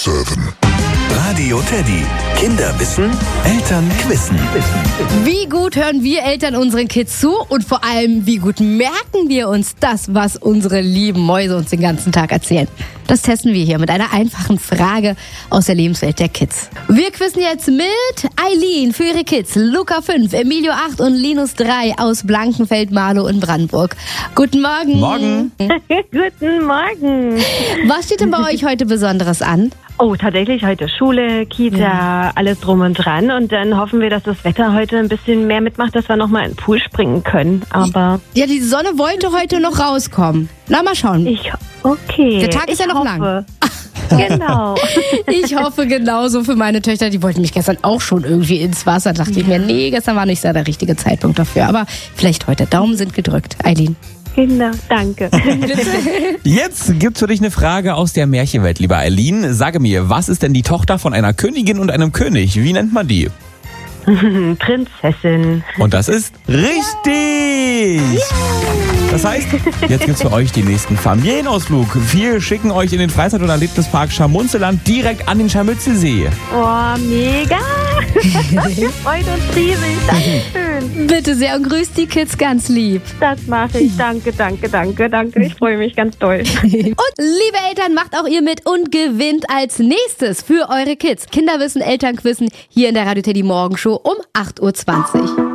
7. Radio Teddy. Kinder wissen, Eltern wissen. Wie gut hören wir Eltern unseren Kids zu und vor allem, wie gut merken wir uns das, was unsere lieben Mäuse uns den ganzen Tag erzählen? Das testen wir hier mit einer einfachen Frage aus der Lebenswelt der Kids. Wir quizzen jetzt mit Eileen für ihre Kids, Luca 5, Emilio 8 und Linus 3 aus Blankenfeld, Marlow in Brandenburg. Guten Morgen. Morgen. Guten Morgen. Was steht denn bei euch heute Besonderes an? Oh, tatsächlich heute Schule, Kita, alles drum und dran. Und dann hoffen wir, dass das Wetter heute ein bisschen mehr mitmacht, dass wir nochmal in den Pool springen können. Aber Ja, die Sonne wollte heute noch rauskommen. Na, mal schauen. okay. Der Tag ist ja noch hoffe. lang. Genau. Ich hoffe genauso für meine Töchter. Die wollten mich gestern auch schon irgendwie ins Wasser. Da dachte ich mir, nee, gestern war nicht so der richtige Zeitpunkt dafür. Aber vielleicht heute. Daumen sind gedrückt. Eileen. Genau, danke. Jetzt gibt's für dich eine Frage aus der Märchenwelt, lieber Eileen. Sage mir, was ist denn die Tochter von einer Königin und einem König? Wie nennt man die? Prinzessin. Und das ist richtig! Das heißt, jetzt gibt's für euch den nächsten Familienausflug. Wir schicken euch in den Freizeit- und Erlebnispark Scharmunzeland direkt an den Scharmützelsee. Oh, mega. Wir freuen uns riesig. Dankeschön. Bitte sehr und grüßt die Kids ganz lieb. Das mache ich. Danke. Ich freue mich ganz doll. Und liebe Eltern, macht auch ihr mit und gewinnt als nächstes für eure Kids Kinderwissen, Elternquissen hier in der Radio Teddy Morgenshow um 8:20 Uhr.